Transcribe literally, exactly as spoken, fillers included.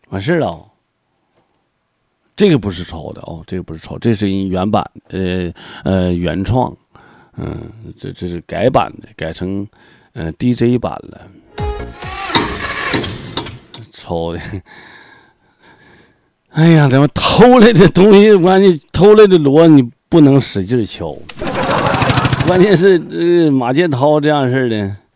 完事了。这个不是抄的哦，这个不是抄，这是原版，呃呃原创，嗯，这这是改版的，改成呃 D J 版了。抄的，哎呀，咱们偷来的东西，关键偷来的锣你不能使劲敲，关键是呃马建涛这样式的。